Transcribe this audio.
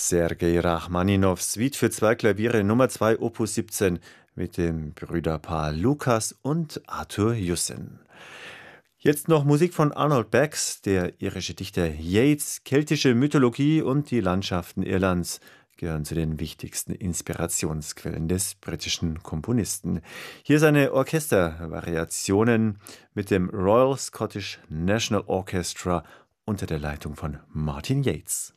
Sergei Rachmaninow, Suite für zwei Klaviere Nummer 2, Opus 17 mit dem Brüderpaar Lukas und Arthur Jussen. Jetzt noch Musik von Arnold Becks, der irische Dichter Yeats, keltische Mythologie und die Landschaften Irlands gehören zu den wichtigsten Inspirationsquellen des britischen Komponisten. Hier seine Orchestervariationen mit dem Royal Scottish National Orchestra unter der Leitung von Martin Yates.